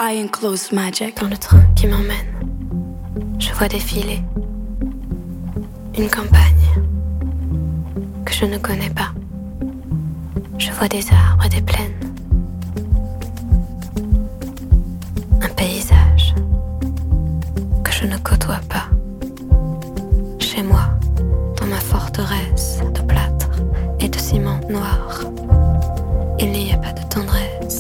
I enclose magic. Dans le train qui m'emmène, je vois défiler une campagne que je ne connais pas. Je vois des arbres et des plaines, un paysage que je ne côtoie pas. Chez moi, dans ma forteresse de